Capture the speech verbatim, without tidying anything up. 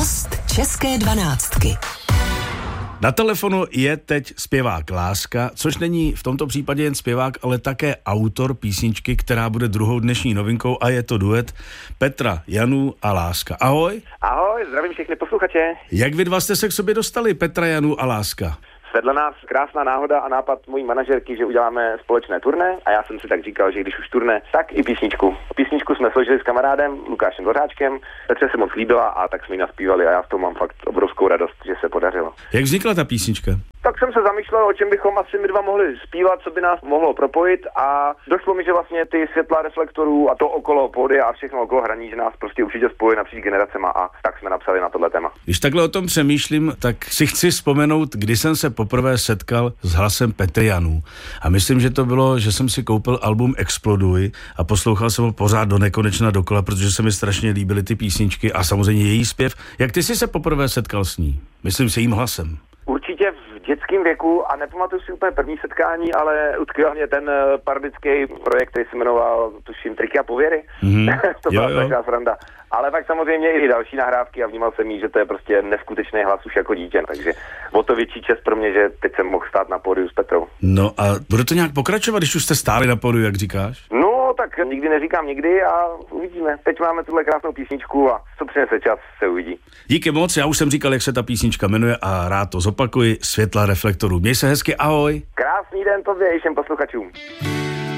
Host České dvanáctky. Na telefonu je teď zpěvák Láska, což není v tomto případě jen zpěvák, ale také autor písničky, která bude druhou dnešní novinkou, a je to duet Petra Janů a Láska. Ahoj. Ahoj, zdravím všechny posluchače. Jak vy dva jste se k sobě dostali, Petra Janů a Láska? Vedle nás krásná náhoda a nápad mojí manažerky, že uděláme společné turné, a já jsem si tak říkal, že když už turné, tak i písničku. Písničku jsme složili s kamarádem Lukášem Dvořáčkem, Petře se moc líbila a tak jsme ji naspívali a já z toho mám fakt obrovskou radost, že se podařilo. Jak vznikla ta písnička? Tak jsem se zamýšlel, o čem bychom asi my dva mohli zpívat, co by nás mohlo propojit, a došlo mi, že vlastně ty světla reflektorů a to okolo pódia a všechno okolo hraní, že nás prostě určitě spojuje napříč generacema, a tak jsme napsali na tohle téma. Když takhle o tom přemýšlím, tak si chci vzpomenout, kdy jsem se poprvé setkal s hlasem Petry Janů. A myslím, že to bylo, že jsem si koupil album Exploduj a poslouchal jsem ho pořád do nekonečna dokola, protože se mi strašně líbily ty písničky a samozřejmě její zpěv. Jak ty jsi se poprvé setkal s ní? Myslím s jejím hlasem. Určitě v dětském věku, a nepamatuju si úplně první setkání, ale utkvěl mě ten parodický projekt, který se jmenoval, tuším, Triky a pověry. Mm-hmm. To byla taková sranda. Ale tak samozřejmě i další nahrávky, a vnímal jsem jí, že to je prostě neskutečný hlas už jako dítě. Takže o to větší čest pro mě, že teď jsem mohl stát na pódiu s Petrou. No a bude to nějak pokračovat, když už jste stáli na pódiu, jak říkáš? No, tak nikdy neříkám nikdy a uvidíme. Teď máme tuhle krásnou písničku a co přinese čas, se uvidí. Díky moc, já už jsem říkal, jak se ta písnička jmenuje, a rád to zopakuji. Světla reflektorů. Měj se hezky, ahoj. Krásný den tobě i všem posluchačům.